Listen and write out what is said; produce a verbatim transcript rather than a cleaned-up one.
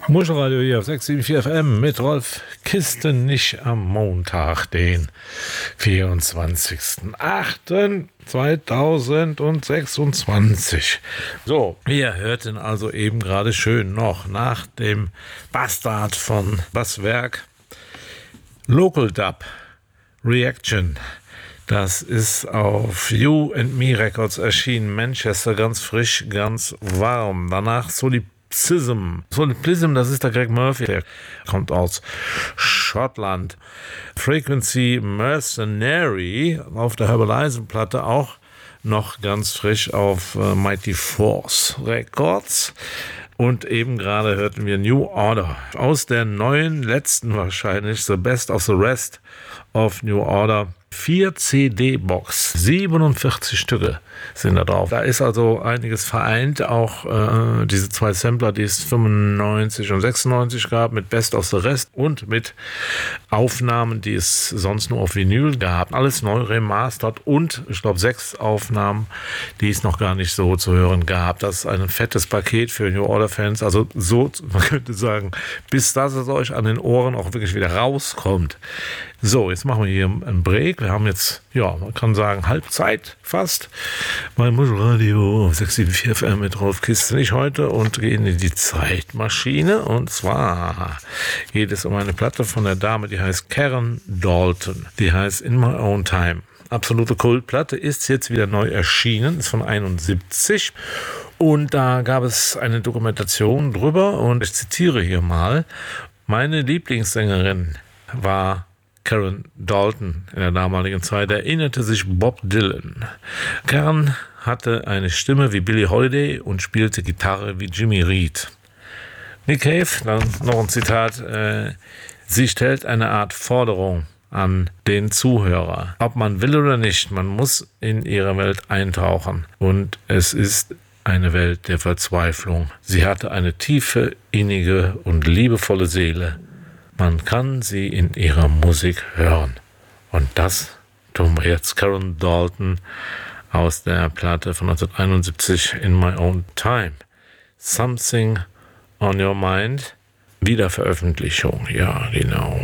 Muschelradio hier auf sechs sieben vier F M mit Rolf Kistenich am Montag, den vierundzwanzigsten achten zweitausendsechsundzwanzig. So, wir hörten also eben gerade schön noch nach dem Bastard von Basswerk Local Dub Reaction. Das ist auf You and Me Records erschienen, Manchester, ganz frisch, ganz warm. Danach Solipsism. Solipsism, das ist der Greg Murphy, der kommt aus Schottland. Frequency Mercenary auf der Herbalizen-Platte, auch noch ganz frisch auf äh, Mighty Force Records. Und eben gerade hörten wir New Order aus der neuen, letzten wahrscheinlich, The Best of the Rest of New Order. vier C D-Box, siebenundvierzig Stücke sind da drauf. Da ist also einiges vereint, auch äh, diese zwei Sampler, die es fünfundneunzig und sechsundneunzig gab, mit Best of the Rest und mit Aufnahmen, die es sonst nur auf Vinyl gab. Alles neu remastert und, ich glaube, sechs Aufnahmen, die es noch gar nicht so zu hören gab. Das ist ein fettes Paket für New Order-Fans. Also so, man könnte sagen, bis das es euch an den Ohren auch wirklich wieder rauskommt. So, jetzt machen wir hier einen Break. Wir haben jetzt, ja, man kann sagen, Halbzeit fast bei Muschelradio sechs sieben vier F M mit Rolf Kistenich heute und gehen in die Zeitmaschine. Und zwar geht es um eine Platte von der Dame, die heißt Karen Dalton. Die heißt In My Own Time. Absolute Kultplatte, ist jetzt wieder neu erschienen, ist von einundsiebzig. Und da gab es eine Dokumentation drüber und ich zitiere hier mal: Meine Lieblingssängerin war Karen Dalton in der damaligen Zeit, erinnerte sich Bob Dylan. Karen hatte eine Stimme wie Billie Holiday und spielte Gitarre wie Jimmy Reed. Nick Cave, dann noch ein Zitat, äh, sie stellt eine Art Forderung an den Zuhörer. Ob man will oder nicht, man muss in ihre Welt eintauchen. Und es ist eine Welt der Verzweiflung. Sie hatte eine tiefe, innige und liebevolle Seele. Man kann sie in ihrer Musik hören. Und das tun wir jetzt. Karen Dalton aus der Platte von neunzehnhunderteinundsiebzig, In My Own Time. Something on Your Mind. Wiederveröffentlichung, ja, genau.